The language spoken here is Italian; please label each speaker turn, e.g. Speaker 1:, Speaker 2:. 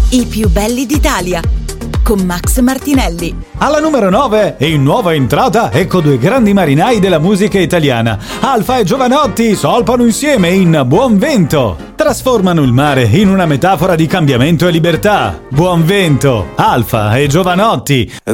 Speaker 1: I più belli d'Italia con Max Martinelli.
Speaker 2: Alla numero 9 e in nuova entrata, ecco due grandi marinai della musica italiana. Alfa e Jovanotti solpano insieme in Buon Vento. Trasformano il mare in una metafora di cambiamento e libertà. Buon Vento, Alfa e Jovanotti.